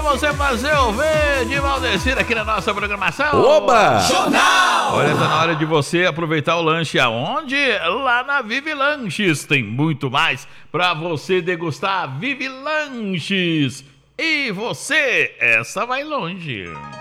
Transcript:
você fazer ouvir de Valdecir aqui na nossa programação. Oba! Jornal! Olha, tá na hora de você aproveitar o lanche aonde? Lá na Vive Lanches. Tem muito mais pra você degustar. Vive Lanches. E você, essa vai longe.